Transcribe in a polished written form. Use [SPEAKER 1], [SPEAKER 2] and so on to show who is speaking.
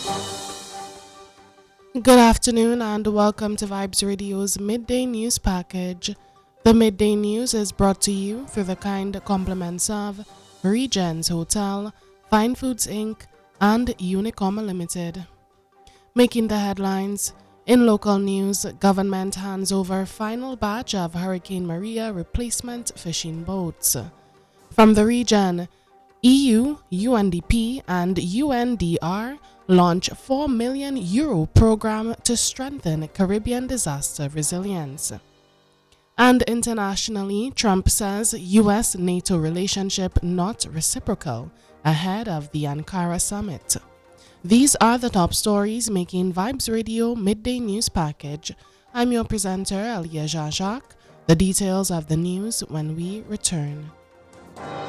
[SPEAKER 1] Good afternoon and welcome to Vibes Radio's Midday News Package. The Midday News is brought to you through the kind compliments of Regents Hotel, Fine Foods Inc., and Unicom Limited. Making the headlines, in local news, government hands over final batch of Hurricane Maria replacement fishing boats. From the region, EU, UNDP, and UNDR launch €4 million program to strengthen Caribbean disaster resilience. And internationally, Trump says US-NATO relationship not reciprocal ahead of the Ankara summit. These are the top stories making Vibes Radio Midday News Package. I'm your presenter, Alia Jean-Jacques. The details of the news when we return.